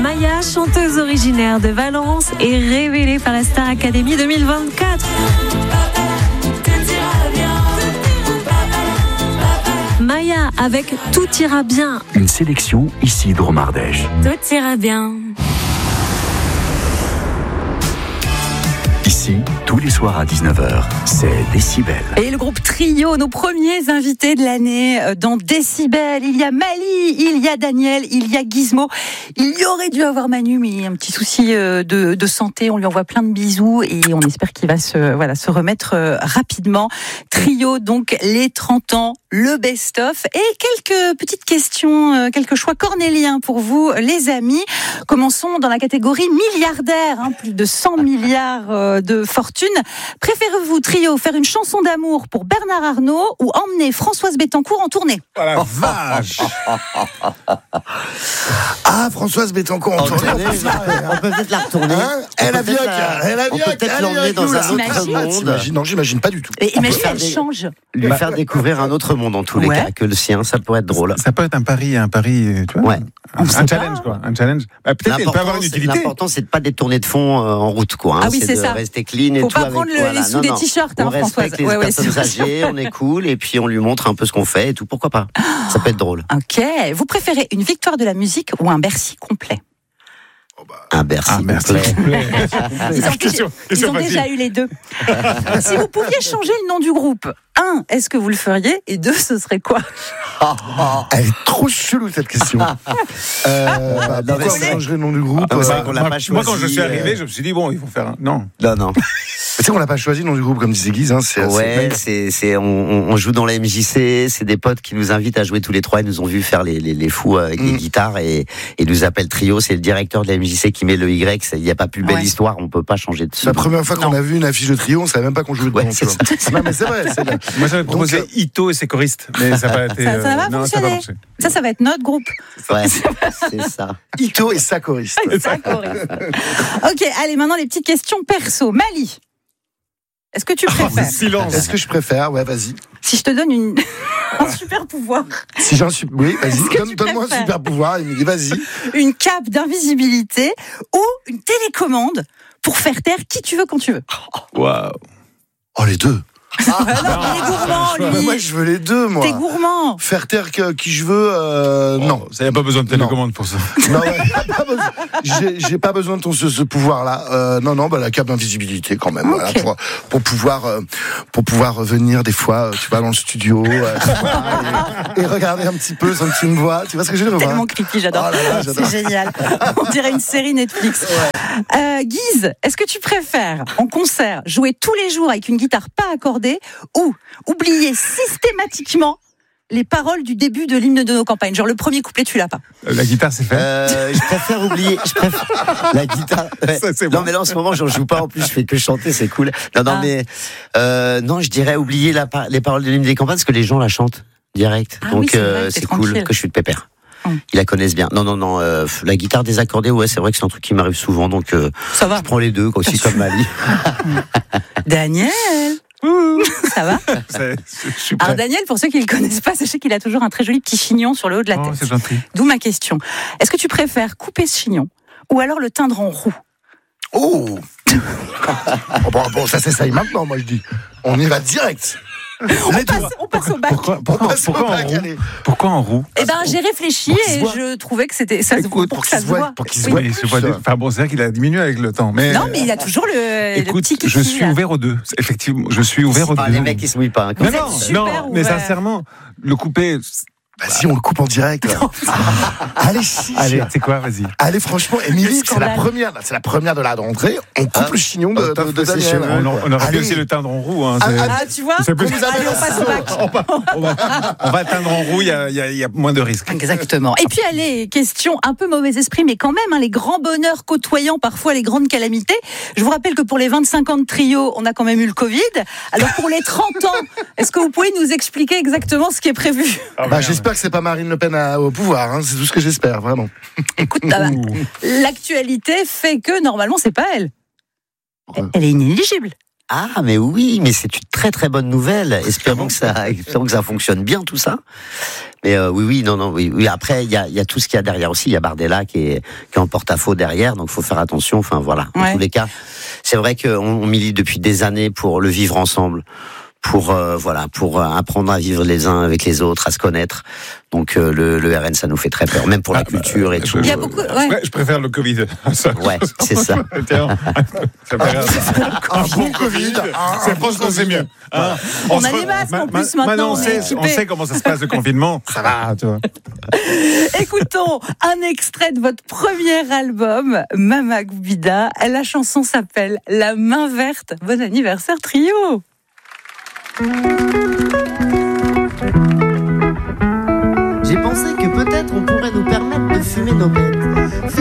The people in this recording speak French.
Maya, chanteuse originaire de Valence, est révélée par la Star Academy 2024. Maya avec Tout ira bien. Une sélection Isidre Mardèche. Tout ira bien. Ici, tous les soirs à 19h, c'est Décibel. Et le groupe Trio, nos premiers invités de l'année dans Décibel. Il y a Mali, il y a Daniel, il y a Gizmo. Il y aurait dû avoir Manu, mais il y a un petit souci de santé. On lui envoie plein de bisous et on espère qu'il va se remettre rapidement. Trio, donc les 30 ans, le best-of et quelques petites questions, quelques choix cornéliens pour vous, les amis. Commençons dans la catégorie milliardaire, plus de 100 milliards de fortune. Préférez-vous, Trio, faire une chanson d'amour pour Bernard Arnault ou emmener Françoise Bettencourt en tournée? Oh la vache! Ah, Françoise Bettencourt en tournée. On peut peut-être la retourner. Elle a bien On peut peut-être l'emmener dans un autre monde. Non, j'imagine pas du tout. Et imagine, elle change. Lui faire découvrir un autre monde en tous les cas que le sien, ça pourrait être drôle. Ça peut être un pari, tu vois. Ouais. Un challenge, quoi. Un challenge. Peut-être qu'elle peut avoir une utilité. L'important, c'est de pas détourner de fond en route, quoi. Ah oui, c'est ça. Rester clean et tout. Faut pas prendre les sous des t-shirts, on Françoise. respecte les personnes âgées, on est cool, et puis on lui montre un peu ce qu'on fait et tout. Pourquoi pas? Ça peut être drôle. Ok. Vous préférez une victoire de la musique ou un Bercy complet? Un Bercy complet. Ils ont déjà eu les deux. Si vous pouviez changer le nom du groupe, 1, est-ce que vous le feriez? Et 2, ce serait quoi? Elle est trop chelou cette question. Pourquoi on changerait le nom du groupe? C'est vrai qu'on l'a pas choisi. Moi, quand je suis arrivé, je me suis dit, bon, il faut faire un. Non. Tu sais qu'on l'a pas choisi le nom du groupe, comme disait Guise. On joue dans la MJC, c'est des potes qui nous invitent à jouer tous les trois. Ils nous ont vu faire les fous avec des guitares et nous appellent Trio. C'est le directeur de la MJC qui met le Y. Il n'y a pas plus belle histoire, on peut pas changer de son. La première fois qu'on a vu une affiche de Trio, on savait même pas qu'on jouait dedans. Non, mais c'est vrai. Moi, j'avais proposé Ito et ses choristes, mais ça n'a pas été. Ça va fonctionner. Ça va être notre groupe. Ouais, c'est ça. Ito et sa choriste. Ok, allez, maintenant les petites questions perso. Mali, est-ce que tu préfères? Silence. Est-ce que je préfère? Ouais, vas-y. Si je te donne un super pouvoir. Si j'en suis. Oui, vas-y. Donne-moi un super pouvoir. Il me dit, vas-y. Une cape d'invisibilité ou une télécommande pour faire taire qui tu veux quand tu veux. Waouh. Oh, les deux. Il est gourmand, lui. Mais moi, je veux les deux, moi. T'es gourmand. Faire taire qui je veux, non. Ça n'y a pas besoin de télécommande pour ça. Non, j'ai pas besoin de ce pouvoir-là. Non, la cape d'invisibilité quand même. Okay. Voilà, pour pouvoir venir des fois, tu vois, dans le studio et regarder un petit peu sans que tu me vois. Tu vois ce que je veux dire? Tellement creepy, j'adore. Oh là, j'adore. C'est génial. On dirait une série Netflix. Guise, est-ce que tu préfères en concert jouer tous les jours avec une guitare pas accordée ou oublier systématiquement les paroles du début de l'hymne de nos campagnes? Genre le premier couplet, tu l'as pas. La guitare, c'est fait. Je préfère oublier. La guitare. Ouais. Ça, c'est non, bon. mais là, en ce moment, j'en joue pas. En plus, je fais que chanter, c'est cool. Mais non, je dirais oublier les paroles de l'hymne des campagnes parce que les gens la chantent direct. Donc, c'est cool que je suis de pépère. Ils la connaissent bien. Non. La guitare désaccordée, c'est vrai que c'est un truc qui m'arrive souvent. Donc, ça va. Je prends les deux, aussi comme Mali. Daniel. Ça va? Alors Daniel, pour ceux qui ne le connaissent pas, sachez qu'il a toujours un très joli petit chignon sur le haut de la tête. C'est gentil. D'où ma question. Est-ce que tu préfères couper ce chignon ou alors le teindre en roux? Oh. Bon, ça s'essaye maintenant, moi je dis. On y va direct. On passe au bac. Pourquoi en roux? Eh ben, j'ai réfléchi et je trouvais que c'était ça. Pour que ça se voit. Pour qu'il se voit. Enfin bon, c'est vrai qu'il a diminué avec le temps. Mais non, mais il a toujours le petit je suis ouvert aux deux. Effectivement, je suis ouvert aux deux. Les mecs, ils se mouillent pas. Non, mais sincèrement, le couper. Si on le coupe en direct. Allez, c'est quoi, vas-y. Allez, franchement, Émilie, c'est la première de la rentrée. On coupe le chignon de Daniel. On aurait pu aussi le teindre en roux. Tu vois. Allez, on passe au bac. On va teindre en roux, il y a moins de risques. Exactement. Et puis, allez, question un peu mauvais esprit, mais quand même, les grands bonheurs côtoyant parfois les grandes calamités. Je vous rappelle que pour les 25 ans de Trio, on a quand même eu le Covid. Alors, pour les 30 ans, est-ce que vous pouvez nous expliquer exactement ce qui est prévu? J'espère que c'est pas Marine Le Pen au pouvoir, c'est tout ce que j'espère, vraiment. Écoute, l'actualité fait que normalement c'est pas elle. Elle est inéligible. Ah, mais oui, mais c'est une très très bonne nouvelle. Espérons que ça fonctionne bien tout ça. Mais oui. Après, il y a tout ce qu'il y a derrière aussi. Il y a Bardella qui est en porte-à-faux derrière, donc faut faire attention. Enfin voilà. Ouais. En tous les cas, c'est vrai qu'on milite depuis des années pour le vivre ensemble. Pour apprendre à vivre les uns avec les autres, à se connaître. Donc le RN, ça nous fait très peur, même pour la culture et tout. Il y a beaucoup. Ouais. Je préfère le Covid. Ouais, c'est ça. Ça un bon Covid, c'est franchement c'est mieux. On a des masques en plus maintenant. On sait comment ça se passe le confinement. Ça va, tu vois. Écoutons un extrait de votre premier album, Mama Goubida. La chanson s'appelle La main verte. Bon anniversaire trio. J'ai pensé que peut-être on pourrait nous permettre de fumer nos bêtes.